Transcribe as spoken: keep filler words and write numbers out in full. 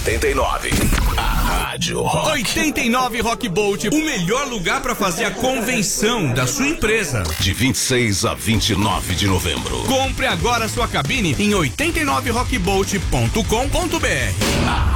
oitenta e nove. A Rádio Rock. oitenta e nove Rock Bolt, o melhor lugar para fazer a convenção da sua empresa. De vinte e seis a vinte e nove de novembro. Compre agora sua cabine em oitenta e nove rock bolt ponto com ponto br.